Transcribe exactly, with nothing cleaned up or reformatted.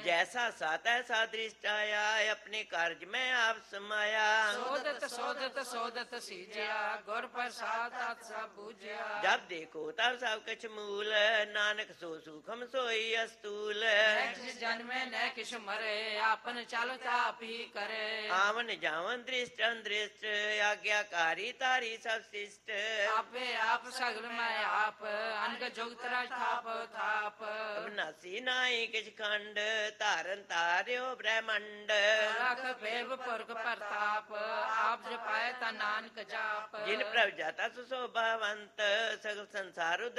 ਜੈਸਾ ਸਾਤ ਐਸਾ ਦ੍ਰਿਸ਼ਟ ਆਇਆ ਆਪਣੇ ਕਾਰਜ ਮੈਂ ਆਪ ਸਮਾਇਆ ਸੋਦਤ ਸੋਦਤ ਸੋਦਤ ਸੀਜਿਆ ਗੁਰ ਪ੍ਰਸਾਦ ਤਤ ਸਭ ਬੂਝਿਆ ਜਬ ਦੇਖੋ ਤਬ ਸਭ ਕਛ ਮੂਲ ਨਾਨਕ ਸੋ ਸੁਖਮ ਸੋਈ ਅਸਤੂਲ ਨੈ ਕਿਛ ਜਨਮੇ ਨੈ ਕਿਛ ਮਰੇ ਆਪਨ ਚਲ ਤਾਪ ਹੀ ਕਰੇ ਆਵਨ ਜਾਵਨ ਦ੍ਰਿਸ਼ਟ ਅੰਦ੍ਰਿਸ਼ਟ ਆਗਿਆਕਾਰੀ ਤਾਰੀ ਸਭ ਸਿਸ਼ਟ ਆਪੇ ਆਪ ਸਗਲ ਮੈਂ ਆਪ ਅਨਕ ਜੁਗਤ ਰਜ ਥਾਪ ਥਾਪ ਅਬਨਾਸੀ ਨਾਹੀ ਕਿਛ ਖੰਡ ਧਾਰਨ ਤਾਰਿਓ ਬ੍ਰਹਮੰਡ ਰਖ ਫੇਵ ਪੁਰਖ ਪ੍ਰਤਾਪ ਆਪ ਜਪਾਏ ਤਾ ਨਾਨਕ ਜਾਪ ਜਿਨ ਪ੍ਰਭ ਜਾਤਾ ਸੁਸੋਭਾਵੰਤ ਸਗਲ ਸੰਸਾਰ ਉਦਰ